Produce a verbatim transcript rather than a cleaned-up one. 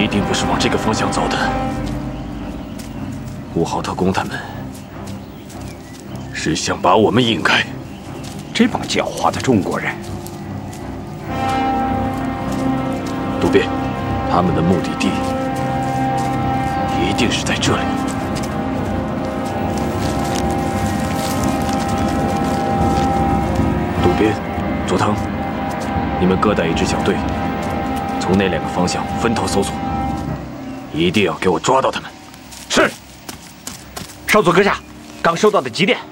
定不是往这个方向走的。乌豪特公他们是想把我们引开。 这帮狡猾的中国人！ 渡边，他们的目的地一定是在这里。渡边、佐藤，你们各带一支小队，从那两个方向分头搜索，一定要给我抓到他们。 是。少佐阁下，刚收到的急电，